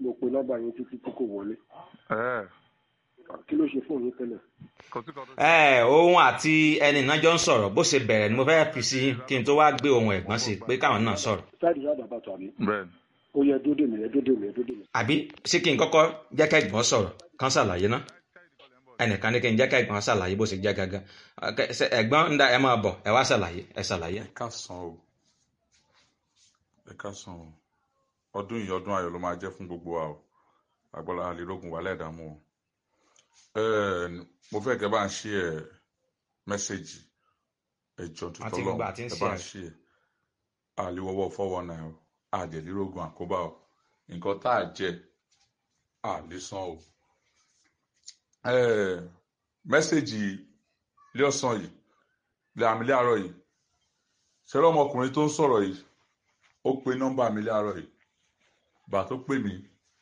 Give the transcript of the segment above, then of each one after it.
mo pe nọ́mbà yín títí tí kò wọlé. Kí ló ṣe fóònù yín tẹ́lẹ̀? Òun àti ẹni náà jọ ń sọ̀rọ̀ bó ṣe bẹ̀rẹ̀ ni mo fẹ́ fi sí kí n tó wá gbé ohun ẹ̀gbọ́n sí pé káwọn náà sọ̀rọ̀. Sáàdì yàrá bàtà àbí? Ó yẹ dódè mi. Àbí ṣé kí n kọ́kọ́ jẹ́ ká ẹ̀gbọ́n sọ̀rọ̀ kán ṣàlàyé ná? Ẹnìkan ní kí n jẹ́ ká ẹ̀gbọ́n ṣàlàyé bó ṣe jẹ́ gangan. Ẹ̀gbọ́n ń dá ẹ máa bọ̀ ẹ wá ṣàlàyé ẹ ṣàlàyé. Ẹ káàsán o. Ọdún yìí ọdún ayọ̀ ló máa jẹ́ fún gbogbo wa o. Àgbọ̀lá àlélógún wà lẹ́ẹ̀dàmú o. Mo fẹ́ kẹ́ bá ń ṣí ẹ̀ mẹ́sẹ̀gì ẹ̀jọ̀ tuntun lọ́wọ́ ẹ bá ń ṣí ẹ̀ àlewọ́wọ́ 419 o àdèlírógún àkóbá o nǹkan tá a jẹ àlésán o. Mẹ́sẹ̀gì ilé ọ̀sán yìí lé àmì ilé àárọ̀ yìí ṣẹlẹ̀ ọmọkùnrin tó ń sọ̀rọ̀ yìí ó pe nọ́mbà mi ilé àárọ̀ yìí gbà tó pè mí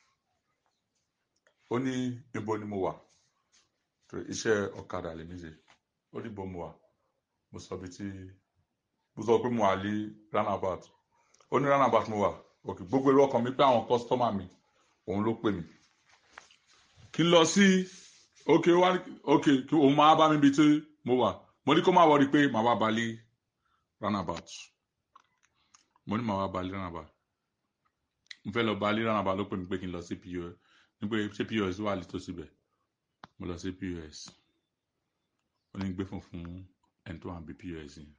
ó ní ibo ni mo wà iṣẹ́ ọ̀kadà lèmi ṣe ó ní ibo mo wà mo sọ pé mo wà ní roundabout ó ní roundabout mo wà òkè gbogbo èrò ọkàn mi pé àwọn kọ́sítọ́mà mi òun ló pè mí kí n lọ sí òkè kí òun máa bá mi bí tí mo wà mo ní kó má wọrí pé màá wá balẹ̀ roundabout mo ní màá wá balẹ̀ roundabout mo fẹ́ lọ balẹ̀ roundabout ló pè mí pé kí n lọ sí POS ní pé ṣé POS wà lè tó síbẹ̀ mo lọ sí POS ó ní gbé fún ẹni tó wà bí POS yẹn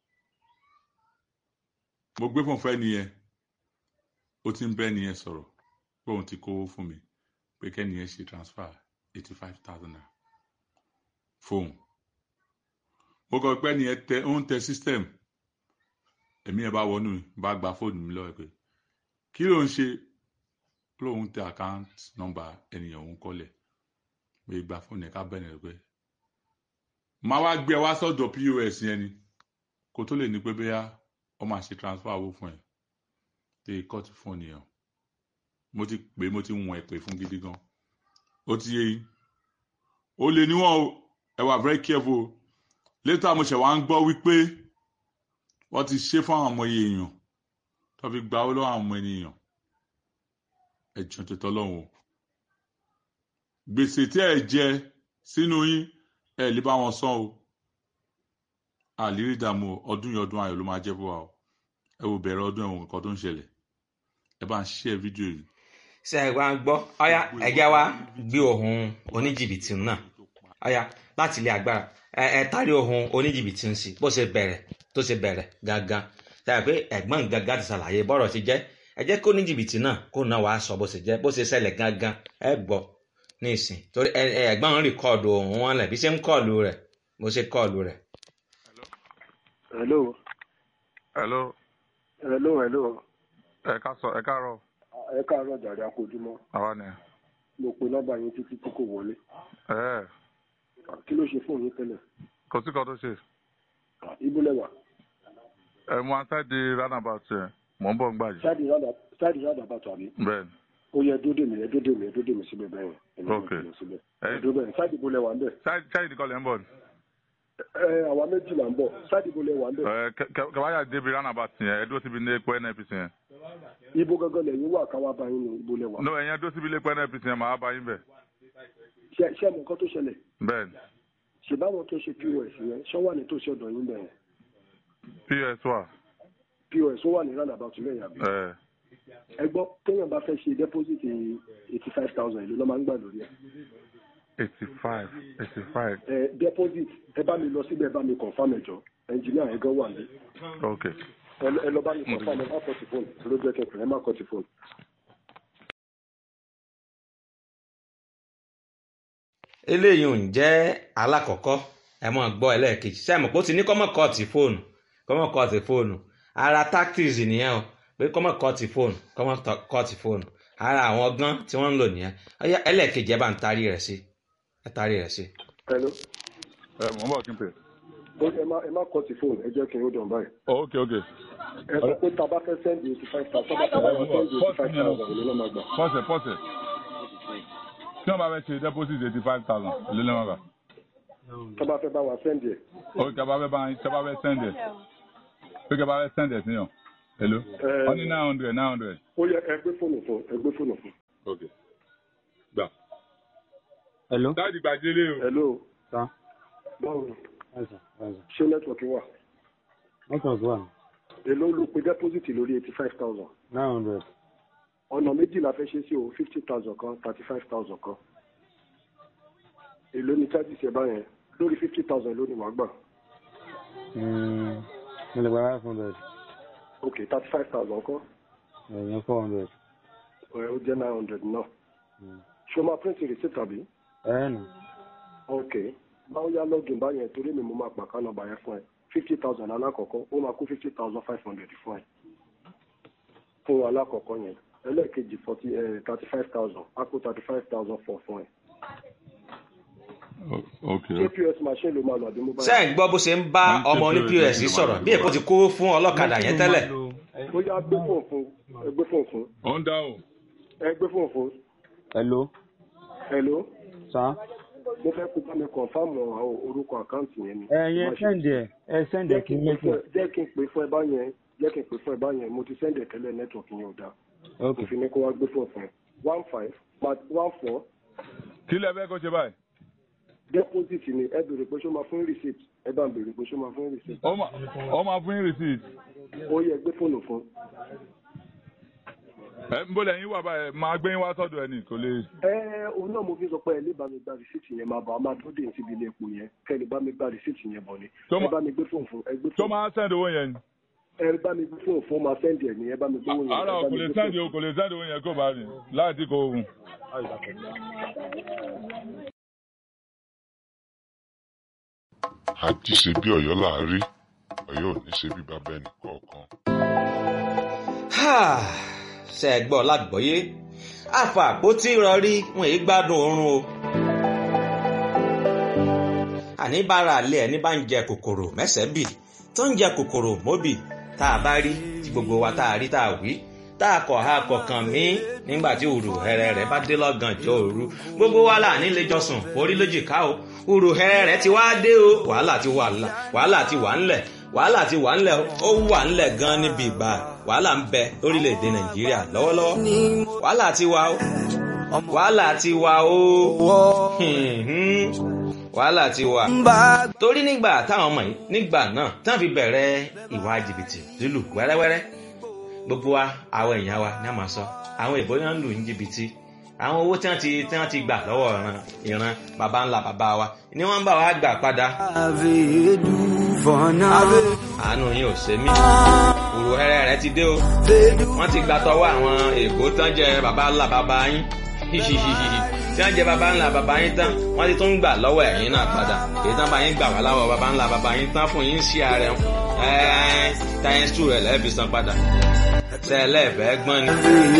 mo gbé fún ẹni yẹn ó ti ń bẹ́ ẹni yẹn sọ̀rọ̀ pé òun ti kówó fún mi pé kẹ́ni yẹn ṣe transfer 85,000 naira fóun mo kọ pé ẹni yẹn ó ń tẹ system èmi yẹn bá wọnú bá gba fóònù mi lọ́wọ́ pé kí ló ń ṣe lóun tẹ account number ẹnìyàn òun kọ́lẹ̀ pé gba fóònù ẹ̀ ká bẹ̀rẹ̀ pé máa wá gbé ẹ wá sọ́dọ̀ POS yẹn ni kó tó lè ní pé bóyá ọ máa ṣe transfer owó fún ẹ tẹ kọ́ọ̀tù fóònù yẹn mo ti pè mo ti wọ̀n ẹ̀ pè fún gidi gan ó ti yé yín ó lè níwọ̀n ẹ wà very careful later mo ṣẹ̀ wá ń gbọ́ wípé wọ́n ti ṣe fún àwọn ọmọ èèyàn tó fi gba owó lọ́wọ́ àwọn ọmọ ènìyàn ẹ̀jọ̀ tó tọ́lọ́hún o gbèsè tí ẹ jẹ sínú yín ẹ lè bá wọn san o àlérí ìdààmú ọdún yìí ọdún ayọ̀ ló máa jẹ́ fún wa o ẹ wò bẹ̀rẹ̀ ọdún ẹ̀wọ̀n nǹkan tó ń ṣẹlẹ̀ ẹ bá ń share fídíò yìí. ṣe ẹ wá ń gbọ́ ọ̀yá ẹ̀jẹ̀ wa gbé ohun oníjìbìtì náà ọ̀yá láti ilé agbára ẹ tari ohun oníjìbìtì ń sí bó ṣe bẹ̀rẹ̀ tó ṣe bẹ̀rẹ̀ gangan ṣe pé ẹ̀gbọ́n gangan ti ṣàlàyé bọ́rọ̀ ti jẹ́ ẹ jẹ́ kó oníjìbìtì náà kó náà wàá sọ bó ṣe jẹ́ bó ṣe ṣẹlẹ̀ gangan ẹ gbọ́ ní ìsìn torí ẹ̀gbọ́n ń rìkọ́ọ̀dù ohun wọn lẹ̀ bí ṣe ń kọ́ọ̀lù rẹ̀ bó ṣe kọ́ọ̀lù rẹ̀. Hello. Ẹ káàárọ̀. Ẹ káàárọ̀ jàre akójúmọ́. Àwa ni. Mo pe nọ́mbà yín títí tí kò wọlé. Kí ló ṣe fóònù yín tẹ́lẹ̀? Kò sí kan tó ṣe. Ibo lẹ́wà. Mo aṣáájú roundabout yẹn mò ń bọ̀ ń gbàjẹ́. Sáàdì roundabout àbí? Bẹ́ẹ̀ni. Ó yẹ dódè mi síbẹ̀ bẹ́ẹ̀. Ok. Sáàdì ibo lẹ́wà ń bẹ̀. Sáàdì kọ́ lẹ́ ń bọ̀ ni. Àwa méjì là ń bọ̀. Sáàdì ibo lẹ́wà ń bẹ̀. Kẹwàá débi roundabout yẹn ẹ dúró síbi ní epo NNPC yẹn. Ibo gangan lẹ́yìn wà káwá bá yín ní ibo lẹ́wà. No ẹ̀yẹn dúró síbi ilé epo NNPC yẹn màá bá yín bẹ̀. Ṣé ẹ̀mọ̀ nǹkan tó ṣẹlẹ̀? Bẹ́ẹ̀ni. Ṣé báwọn tó ṣe POS yẹn ṣọ́ wà ní tòsí ọ̀dọ̀ yín bẹ̀rẹ̀? POS wà. POS ó wà ní roundabout lẹ́yìn àbí? Ẹ gbọ́ téèyàn bá fẹ́ ṣe deposit 85,000 ìlú ló máa ń gbà lórí ẹ̀. 85. Deposit ẹ bá mi lọ síbẹ̀ ẹ bá mi confirm ẹ̀jọ̀ engineer ẹ̀ gan wà ní. Ok. Ẹ lọ bá mi confirm ẹ má kọ́ ti fóònù ló jẹ́ kẹfẹ́ ẹ má kọ́ ti fóònù. eléyìí ò ń jẹ́ alákọ̀ọ́kọ́ ẹ mọ̀ gbọ́ ẹlẹ́ẹ̀kejì sẹ́mi pé ó ti ní kọ́mọ̀ kọ́ọ̀tì fóònù ara tactics nìyẹn o pé kọ́mọ̀ kọ́ọ̀tì fóònù ara àwọn ọgbọ́n tí wọ́n ń lò nìyẹn ẹlẹ́ẹ̀kejì ẹ bá ń tarí rẹ̀ sí. Hello. Mo ń bọ̀ kí n pè. Ẹ má kọ́ọ̀tì fóònù ẹ jẹ́ kí n ó dàn báyìí. Ok. Ẹ sọ pé tá a bá fẹ́ sẹ́ndì 85,000 ìlú ló máa gbà. Pọ́sẹ̀. Tí wọ́n bá fẹ́ ṣe deposit 85,000 ìlú ló máa gbà. Tá a bá fẹ́ bá wa sẹ́ndì ẹ̀. Ok, tá a bá fẹ́ sẹ́ndì ẹ̀. Pé kí a bá fẹ́ sẹ́ndì ẹ̀ sí yàn. Hello. Wọ́n ní 900. Ó yẹ ẹ gbé fóònù fún. Ok. Hello. Dáàdì gbàdélé o. Hello. Sir. Báwo ni? Yes, sir. Ṣé nẹ́tíwọ̀kì wà? Network wà. Èló ló pe deposit lórí 85,000. 900. Ọ̀nà méjì la fẹ́ ṣe sí o, 50,000 kan, 35,000 kan. Èló ni charges ẹ̀ báyẹn? Lórí 50,000 ló ni wàá gbà. Mo lè gba 500. Ok, 35,000 kan. Ẹ̀yìn 400. Ó jẹ́ 900 náà. Ṣé o máa print receipt àbí? Nù. Ok, báwo yá login báyẹn torí mi mo máa pàkà nọ́mbà yẹn fún ẹ. 50,000 alákọ̀ọ́kọ́, ó máa kó 50,500 fún ẹ. Fún alákọ̀ọ́kọ́ yẹn. Ẹlẹ́ẹ̀kejì 35,000, á kó 35,000 fún ẹ. Okay. POS machine ló máa lọ àbí mobile. ṣé ẹ̀ ń gbọ́ bó ṣe ń bá ọmọ ní POS sọ̀rọ̀ bí èkó ti kó fún ọlọ́kadà yẹn tẹ́lẹ̀. Ó yá gbé fóònù fún. Ẹ gbé fóònù fún. Ó ń dáhùn. Ẹ gbé fóònù fún. Hello. Hello. Sir. Mo fẹ́ kó bá mi kọ̀nfàmù orúkọ àkáǹtì yẹn ni. Ẹ̀yẹn sẹ́ndẹ̀ kí n mẹ́tò. Jẹ́ kí n pè fún ẹ báyẹn. Mo ti sẹ́ndẹ̀ tẹ́lẹ̀ nẹ́tíwọ̀kì yẹn ò dáa. Ok. Òfin ni kó wá gbé fóònù fún ẹ. 1514. Kí lẹ fẹ́ kó ṣe báyìí? Deposit ni ẹ béèrè pé ṣó máa fún receipt. Ẹ bá ń béèrè pé ṣó máa fún receipt. Ó máa fún yín receipt. Ó yẹ gbé fóònù fún. Ń bọ́lẹ̀ yín wà báyìí máa gbé yín wá sọ́dọ̀ ẹni kò lè. Òun náà mo fi sọ pé ẹ lè bá mi gba receipt yẹn máa bọ̀ a máa tó dé síbi ilé epo yẹn kẹ́ lè bá mi gba receipt yẹn bọ̀ ni. Ẹ bá mi gbé fóònù fún. Tó máa send owó yẹn ni. Ẹ bá mi gbé fóònù fún máa send ẹ̀ ní ẹ bá mi gbé owó yẹn. Ara kò lè send owó yẹn kó bá rìn láti kó ohun. Àjíṣe bí Ọ̀yọ́ là á rí, Ọ̀yọ́ ò ní ṣe bí bàbá ẹnì kọ̀ọ̀kan. ṣe ẹ gbọ́ lágbọ́yé àfàpótí rọrí wọn èyí gbádùn oorun o. àní bára àlẹ́ ẹni bá ń jẹ kòkòrò mẹ́sẹ̀ bì tó ń jẹ kòkòrò móbì tá a bá rí tí gbogbo wa tá a rí tá a wí tá a kọ̀ ha kọ̀ọ̀kan mí nígbà tí òrù hẹrẹ rẹ̀ bá dé lọ́gànjọ́ òru gbogbo wa là ní lẹ́jọ́sùn orí lójìká o òrù hẹrẹ rẹ̀ ti wá dé o wàhálà ti wà ńlẹ̀ wàhálà ti wà ńlẹ̀ ó wà ńlẹ̀ gan níbi ìgbà wàhálà ń bẹ lórílẹ̀‐èdè Nàìjíríà lọ́wọ́lọ́wọ́ wàhálà ti wà o wàhálà ti wà o wàhálà ti wà torí nígbà táwọn ọmọ yìí nígbà náà táwọn fi bẹ̀rẹ̀ ìwà jìbìtì lílù wẹ́rẹ́wẹ́rẹ́ gbogbo wa àwọn èèyàn wa ní a máa sọ àwọn ìbò náà ń lù ní jìbìtì àwọn owó tí wọ́n ti gbà lọ́wọ́ ìran baba ńlá baba wa ni wọ́n ń bá wa gbà padà. àánú yín ò ṣe mí òrò ẹrẹ rẹ ti dé o wọ́n ti gbà tọwọ́ àwọn èèbó tán jẹ baba ńlá baba yín tí wọ́n jẹ baba ńlá baba yín tán wọ́n ti tún gbà lọ́wọ́ ẹ̀yin náà padà èyí tán bá yín gbà wá láwọ̀ baba ńlá baba yín tán fún yín sí ààrẹ times 2 rẹ̀ lẹ́ẹ̀fi san padà tẹ́lẹ̀ bẹ́ẹ̀ gbọ́n ni.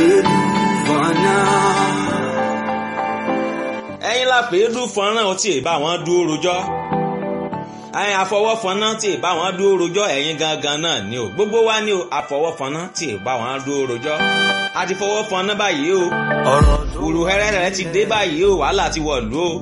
ẹ̀yin la pè é dún fọ́nrán tí ì bá wọn dúró rojọ́ ẹ̀yin àfọwọ́fọ́nà tí ì bá wọn dúró rojọ́ ẹ̀yin gangan náà ni o gbogbo wa ni o àfọwọ́fọ́nà tí ì bá wọn dúró rojọ́ a ti fọwọ́fọ́nà báyìí o òrùhẹ́rẹ́ rẹ̀ ti dé báyìí o wàhálà ti wọ̀lú o